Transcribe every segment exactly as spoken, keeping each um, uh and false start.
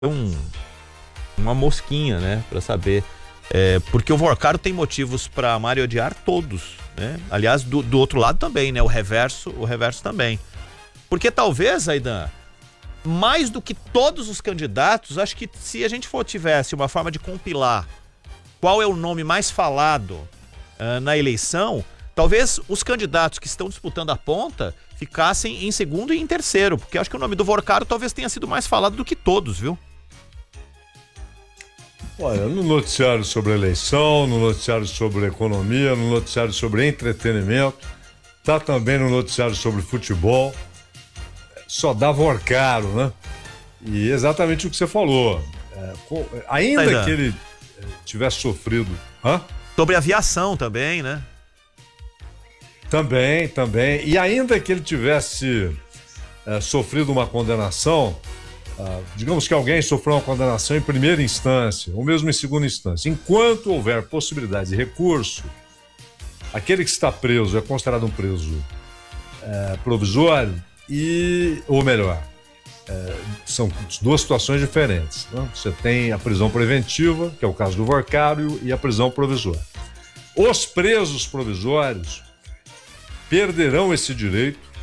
um, uma mosquinha, né, para saber, é, porque o Vorcaro tem motivos para amar e odiar todos, né? Aliás, do, do outro lado também, né? O reverso, o reverso também. Porque talvez, Aidan, mais do que todos os candidatos, acho que se a gente for tivesse uma forma de compilar qual é o nome mais falado uh, na eleição, talvez os candidatos que estão disputando a ponta ficassem em segundo e em terceiro, porque acho que o nome do Vorcaro talvez tenha sido mais falado do que todos, viu? Olha, no noticiário sobre a eleição, no noticiário sobre economia, no noticiário sobre entretenimento, tá também no noticiário sobre futebol, só dá Vorcaro, né? E exatamente o que você falou. É, com, ainda Ainda. que ele tivesse sofrido... Hã? Sobre aviação também, né? Também, também. E ainda que ele tivesse é, sofrido uma condenação... Uh, digamos que alguém sofreu uma condenação em primeira instância, ou mesmo em segunda instância. Enquanto houver possibilidade de recurso, aquele que está preso é considerado um preso é, provisório, e, ou melhor, é, são duas situações diferentes, né? Você tem a prisão preventiva, que é o caso do Vorcaro, e a prisão provisória. Os presos provisórios perderão esse direito,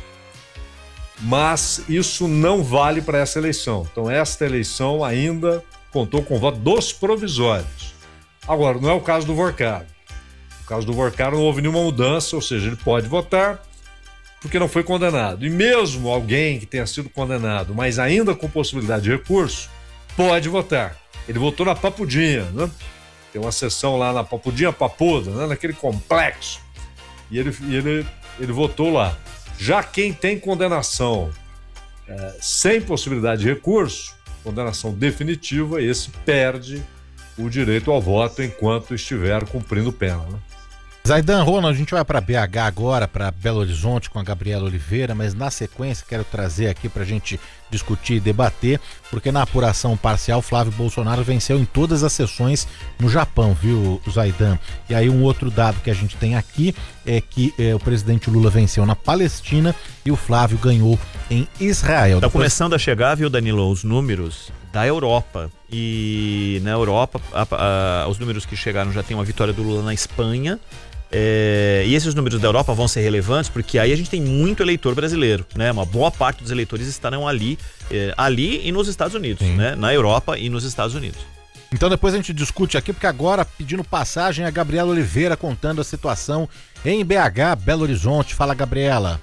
mas isso não vale para essa eleição. Então, esta eleição ainda contou com o voto dos provisórios. Agora, não é o caso do Vorcaro. No caso do Vorcaro não houve nenhuma mudança, ou seja, ele pode votar porque não foi condenado. E mesmo alguém que tenha sido condenado, mas ainda com possibilidade de recurso, pode votar. Ele votou na Papudinha, né? Tem uma sessão lá na Papudinha Papuda, né? Naquele complexo. E ele, ele, ele votou lá. Já quem tem condenação é, sem possibilidade de recurso, condenação definitiva, esse perde o direito ao voto enquanto estiver cumprindo pena, né? Zaidan, Ronald, a gente vai para B H agora, para Belo Horizonte com a Gabriela Oliveira, mas na sequência quero trazer aqui para a gente discutir e debater, porque na apuração parcial Flávio Bolsonaro venceu em todas as sessões no Japão, viu, Zaidan? E aí um outro dado que a gente tem aqui é que é, o presidente Lula venceu na Palestina e o Flávio ganhou em Israel. Tá Depois... começando a chegar, viu, Danilo, os números da Europa. E na Europa, a, a, os números que chegaram já tem uma vitória do Lula na Espanha. É, e esses números da Europa vão ser relevantes porque aí a gente tem muito eleitor brasileiro, né? Uma boa parte dos eleitores estarão ali, é, ali e nos Estados Unidos, né? Na Europa e nos Estados Unidos. Então depois a gente discute aqui, porque agora, pedindo passagem, a Gabriela Oliveira contando a situação em B H, Belo Horizonte. Fala, Gabriela.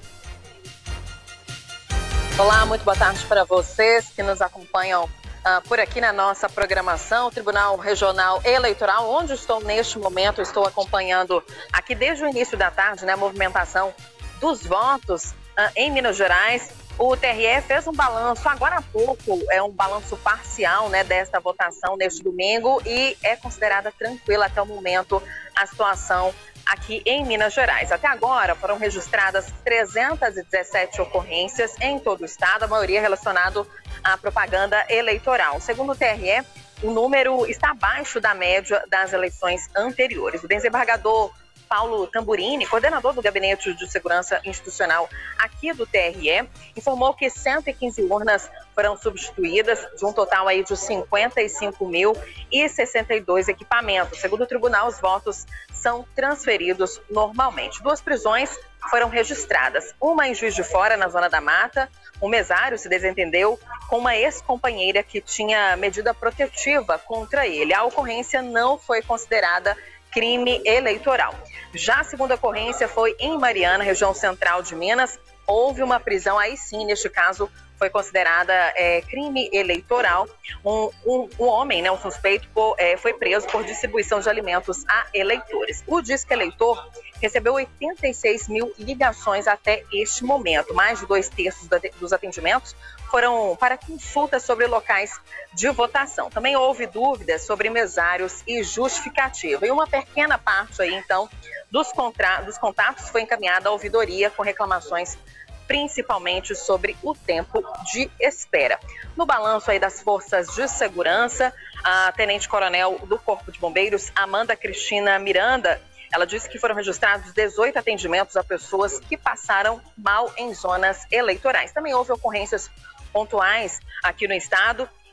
Olá, muito boa tarde para vocês que nos acompanham Uh, por aqui na nossa programação, o Tribunal Regional Eleitoral, onde estou neste momento, estou acompanhando aqui desde o início da tarde, né, a movimentação dos votos uh, em Minas Gerais. O T R E fez um balanço agora há pouco, é um balanço parcial, né, desta votação neste domingo e é considerada tranquila até o momento a situação aqui em Minas Gerais. Até agora foram registradas trezentas e dezessete ocorrências em todo o estado, a maioria relacionada à propaganda eleitoral. Segundo o T R E, o número está abaixo da média das eleições anteriores. O desembargador Paulo Tamburini, coordenador do Gabinete de Segurança Institucional aqui do T R E, informou que cento e quinze urnas foram substituídas, de um total aí de cinquenta e cinco mil e sessenta e dois equipamentos. Segundo o tribunal, os votos são transferidos normalmente. Duas prisões foram registradas, uma em Juiz de Fora, na Zona da Mata. O mesário se desentendeu com uma ex-companheira que tinha medida protetiva contra ele. A ocorrência não foi considerada crime eleitoral. Já a segunda ocorrência foi em Mariana, região central de Minas. Houve uma prisão, aí sim, neste caso, foi considerada é, crime eleitoral. Um, um, um homem, né, um suspeito, por, é, foi preso por distribuição de alimentos a eleitores. O Disque Eleitor recebeu oitenta e seis mil ligações até este momento. Mais de dois terços dos atendimentos foram para consultas sobre locais de votação. Também houve dúvidas sobre mesários e justificativa. E uma pequena parte aí, então, dos, contra... dos contatos foi encaminhada à ouvidoria com reclamações principalmente sobre o tempo de espera. No balanço aí das forças de segurança, a tenente-coronel do Corpo de Bombeiros, Amanda Cristina Miranda, ela disse que foram registrados dezoito atendimentos a pessoas que passaram mal em zonas eleitorais. Também houve ocorrências pontuais aqui no estado,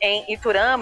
em Iturama.